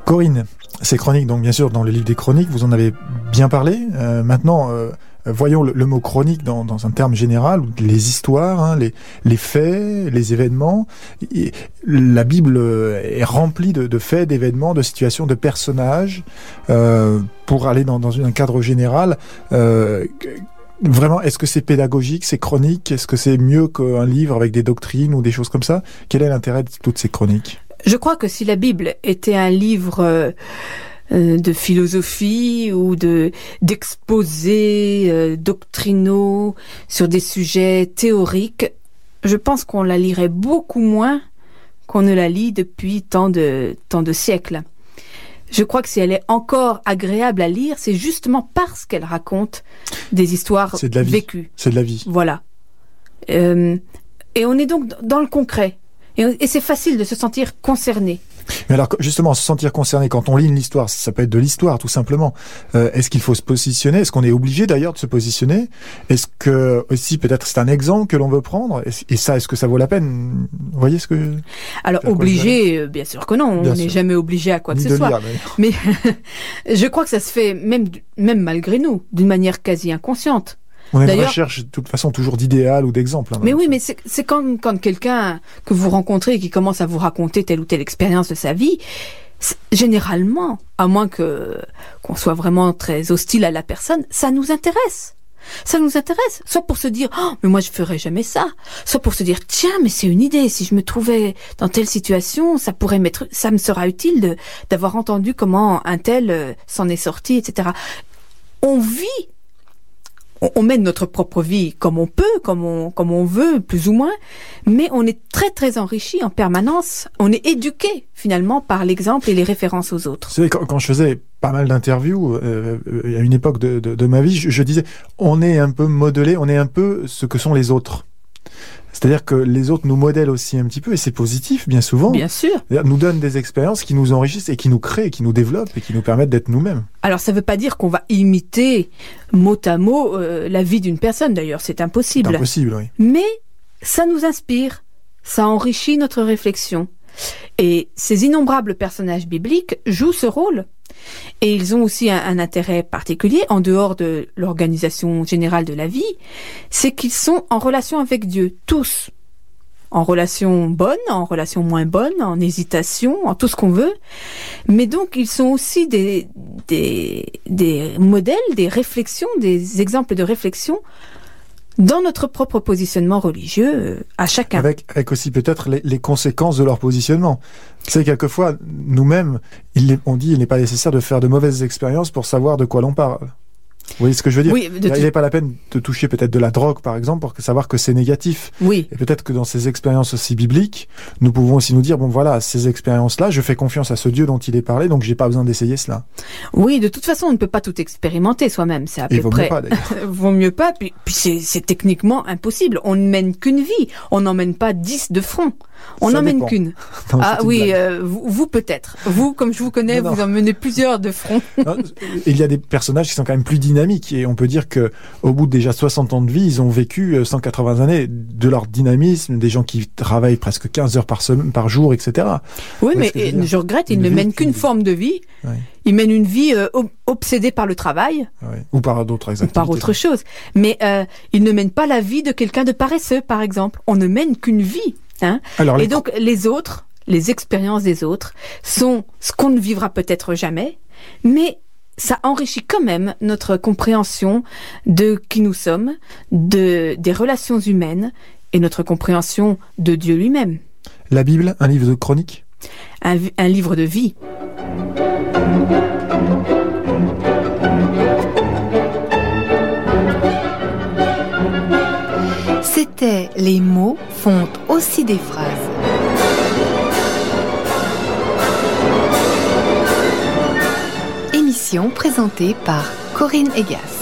Corinne, ces chroniques, donc bien sûr dans le livre des chroniques, vous en avez bien parlé. Maintenant, voyons le mot chronique dans un terme général, les histoires, les faits, les événements. Et la Bible est remplie de faits, d'événements, de situations, de personnages. Pour aller dans un cadre général, vraiment, est-ce que c'est pédagogique, c'est chronique? Est-ce que c'est mieux qu'un livre avec des doctrines ou des choses comme ça? Quel est l'intérêt de toutes ces chroniques? Je crois que si la Bible était un livre de philosophie ou d'exposés doctrinaux sur des sujets théoriques, je pense qu'on la lirait beaucoup moins qu'on ne la lit depuis tant de siècles. Je crois que si elle est encore agréable à lire, c'est justement parce qu'elle raconte des histoires vécues. C'est de la vie. Voilà. Et on est donc dans le concret. Et c'est facile de se sentir concerné. Mais alors, justement, se sentir concerné, quand on lit une histoire, ça peut être de l'histoire, tout simplement. Est-ce qu'il faut se positionner? Est-ce qu'on est obligé, d'ailleurs, de se positionner? Est-ce que, aussi, peut-être, c'est un exemple que l'on veut prendre? Et ça, est-ce que ça vaut la peine? Vous voyez ce que... Alors, obligé, bien sûr que non. On n'est jamais obligé à quoi que ce soit. Lire, mais je crois que ça se fait, même malgré nous, d'une manière quasi inconsciente. On a une recherche, de toute façon, toujours d'idéal ou d'exemple. Mais oui, mais c'est quand quelqu'un que vous rencontrez et qui commence à vous raconter telle ou telle expérience de sa vie, généralement, à moins qu'on soit vraiment très hostile à la personne, ça nous intéresse. Ça nous intéresse, soit pour se dire « Oh, mais moi je ferais jamais ça », soit pour se dire « Tiens, mais c'est une idée, si je me trouvais dans telle situation, ça me sera utile d'avoir entendu comment un tel s'en est sorti, etc. » On vit. On mène notre propre vie comme on peut, comme on veut, plus ou moins, mais on est très très enrichi en permanence. On est éduqué finalement par l'exemple et les références aux autres. Vous savez, quand je faisais pas mal d'interviews à une époque de ma vie, je disais, on est un peu modelé, on est un peu ce que sont les autres. C'est-à-dire que les autres nous modèlent aussi un petit peu, et c'est positif, bien souvent. Bien sûr. Nous donnent des expériences qui nous enrichissent et qui nous créent, qui nous développent et qui nous permettent d'être nous-mêmes. Alors, ça ne veut pas dire qu'on va imiter mot à mot la vie d'une personne, d'ailleurs, c'est impossible. C'est impossible, oui. Mais ça nous inspire, ça enrichit notre réflexion. Et ces innombrables personnages bibliques jouent ce rôle. Et ils ont aussi un intérêt particulier, en dehors de l'organisation générale de la vie, c'est qu'ils sont en relation avec Dieu, tous. En relation bonne, en relation moins bonne, en hésitation, en tout ce qu'on veut. Mais donc, ils sont aussi des modèles, des réflexions, des exemples de réflexion dans notre propre positionnement religieux, à chacun. Avec aussi peut-être les conséquences de leur positionnement. Vous savez, quelquefois, nous-mêmes, on dit qu'il n'est pas nécessaire de faire de mauvaises expériences pour savoir de quoi l'on parle. Vous voyez ce que je veux dire? Oui, il n'est pas la peine de toucher peut-être de la drogue, par exemple, pour savoir que c'est négatif. Oui. Et peut-être que dans ces expériences aussi bibliques, nous pouvons aussi nous dire, bon voilà, ces expériences-là, je fais confiance à ce Dieu dont il est parlé, donc j'ai pas besoin d'essayer cela. Oui, de toute façon, on ne peut pas tout expérimenter soi-même, c'est à peu près. Vaut mieux pas, d'ailleurs. Vaut mieux pas, puis c'est techniquement impossible. On ne mène qu'une vie, on n'emmène pas 10 de front. On n'en mène qu'une. Ah oui, vous peut-être. Vous, comme je vous connais, vous en menez plusieurs de front. Il y a des personnages qui sont quand même plus dynamiques, et on peut dire que au bout de déjà 60 ans de vie, ils ont vécu 180 années de leur dynamisme, des gens qui travaillent presque 15 heures par jour, etc. Oui, mais je regrette, ils ne mènent qu'une forme de vie. Oui. Ils mènent une vie obsédée par le travail. Oui. Ou par d'autres activités. Ou par autre chose. Mais ils ne mènent pas la vie de quelqu'un de paresseux, par exemple. On ne mène qu'une vie. Hein. Alors, et donc les autres, les expériences des autres sont ce qu'on ne vivra peut-être jamais, mais ça enrichit quand même notre compréhension de qui nous sommes, des relations humaines et notre compréhension de Dieu lui-même. La Bible, un livre de chronique? Un livre de vie. C'était Les mots font aussi des phrases. Émission présentée par Corinne Egas.